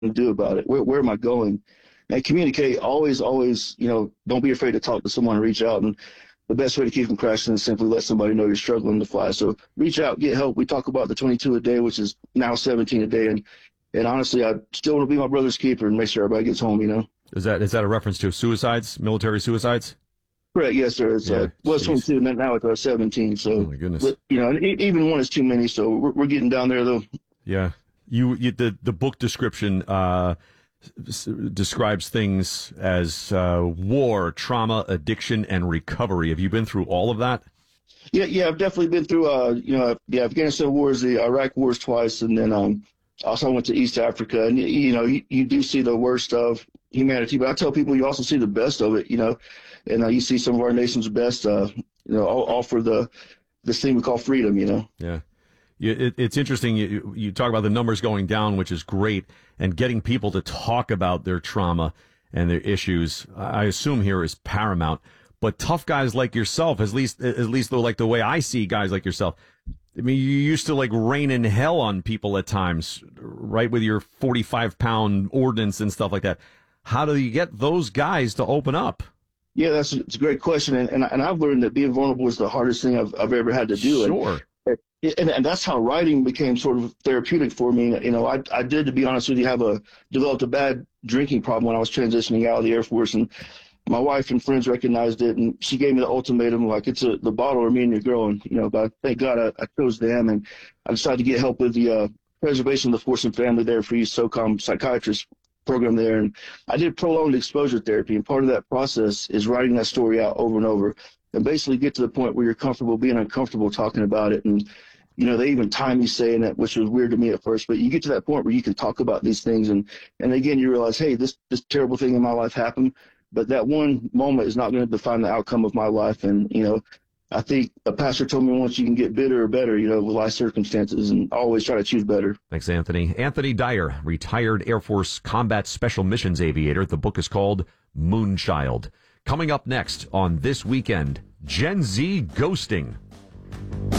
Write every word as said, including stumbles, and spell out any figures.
to do about it? Where, where am I going? And communicate. Always, always, you know, don't be afraid to talk to someone and reach out. And the best way to keep from crashing is simply let somebody know you're struggling to fly. So reach out, get help. We talk about the twenty-two a day, which is now seventeen a day. And, and honestly, I still want to be my brother's keeper and make sure everybody gets home, you know. Is that is that a reference to suicides, military suicides? Correct. Yes, sir. It's, Yeah, uh, well, it's twenty-two, and now it's uh, seventeen. So, oh my goodness. But, you know, e- even one is too many. So we're, we're getting down there, though. Yeah. You, you the, the book description uh, s- describes things as uh, war, trauma, addiction, and recovery. Have you been through all of that? Yeah, yeah, I've definitely been through, uh, you know, the Afghanistan wars, the Iraq wars twice, and then um, also I went to East Africa. And, you know, you, you do see the worst of humanity, but I tell people you also see the best of it, you know, and uh, you see some of our nation's best, uh, you know, all, all for the this thing we call freedom, you know. Yeah. You, it, it's interesting. You, you talk about the numbers going down, which is great, and getting people to talk about their trauma and their issues, I assume here is paramount. But tough guys like yourself, at least, at least though, like the way I see guys like yourself, I mean, you used to like rain in hell on people at times, right? With your forty-five pound ordnance and stuff like that. How do you get those guys to open up? Yeah, that's it's a great question. And, and, and I've learned that being vulnerable is the hardest thing I've, I've ever had to do. Sure. And, and, and that's how writing became sort of therapeutic for me. You know, I, I did, to be honest with you, have a developed a bad drinking problem when I was transitioning out of the Air Force. And my wife and friends recognized it, and she gave me the ultimatum, like, it's a, the bottle or me and your girl. And, you know, but thank God I, I chose them. And I decided to get help with the uh, Preservation of the Force and Family There for You SOCOM psychiatrist program there. And I did prolonged exposure therapy. And part of that process is writing that story out over and over and basically get to the point where you're comfortable being uncomfortable talking about it. And, you know, they even time me saying it, which was weird to me at first, but you get to that point where you can talk about these things. And, and again, you realize, hey, this, this terrible thing in my life happened, but that one moment is not going to define the outcome of my life. And, you know, I think a pastor told me once, you can get bitter or better, you know, with life circumstances, and always try to choose better. Thanks, Anthony. Anthony Dyer, retired Air Force Combat Special Missions aviator. The book is called Moonchild. Coming up next on This Weekend, Gen Z ghosting.